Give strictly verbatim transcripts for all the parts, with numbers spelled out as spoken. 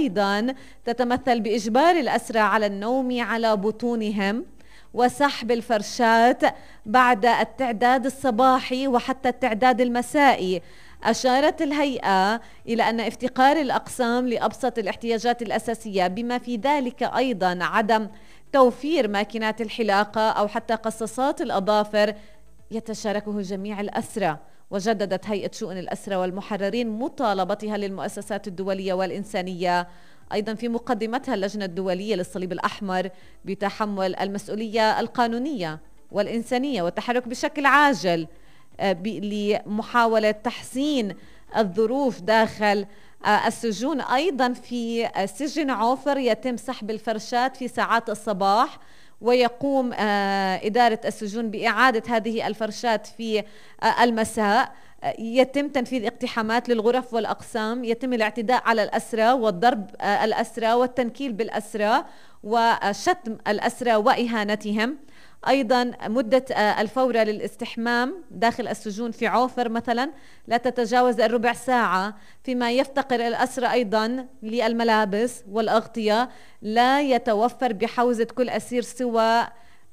أيضا تتمثل بإجبار الأسرى على النوم على بطونهم وسحب الفرشات بعد التعداد الصباحي وحتى التعداد المسائي. أشارت الهيئة إلى أن افتقار الأقسام لأبسط الاحتياجات الأساسية بما في ذلك أيضا عدم توفير ماكينات الحلاقة أو حتى قصاصات الأظافر يتشاركه جميع الأسرى. وجددت هيئة شؤون الأسرى والمحررين مطالبتها للمؤسسات الدولية والإنسانية أيضا في مقدمتها اللجنة الدولية للصليب الأحمر بتحمل المسؤولية القانونية والإنسانية والتحرك بشكل عاجل لمحاولة تحسين الظروف داخل السجون. أيضا في سجن عوفر يتم سحب الفرشات في ساعات الصباح، ويقوم إدارة السجون بإعادة هذه الفرشات في المساء. يتم تنفيذ اقتحامات للغرف والأقسام، يتم الاعتداء على الأسرى والضرب الأسرى والتنكيل بالأسرى وشتم الأسرى وإهانتهم. أيضا مدة الفورة للاستحمام داخل السجون في عوفر مثلا لا تتجاوز الربع ساعة، فيما يفتقر الأسرى أيضا للملابس والأغطية. لا يتوفر بحوزة كل أسير سوى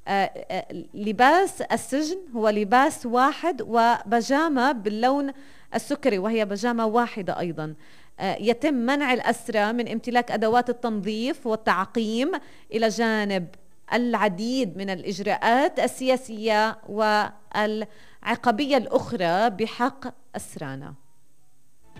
لباس السجن هو لباس واحد وبجامة باللون السكري وهي بجامة واحدة. أيضا يتم منع الأسرى من امتلاك أدوات التنظيف والتعقيم إلى جانب العديد من الإجراءات السياسية والعقابية الأخرى بحق أسرانا.